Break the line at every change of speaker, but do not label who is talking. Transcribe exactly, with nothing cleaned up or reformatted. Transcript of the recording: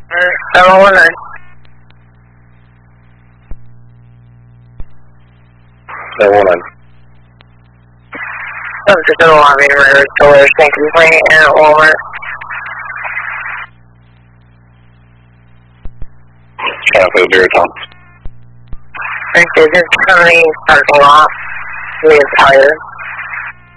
seven one nine.
seven one nine.
Subject in the lobby, murder, killer, snake complaint at Walmart.
Traffic zero Tom.
Thank you, just coming parking lot. We have tires.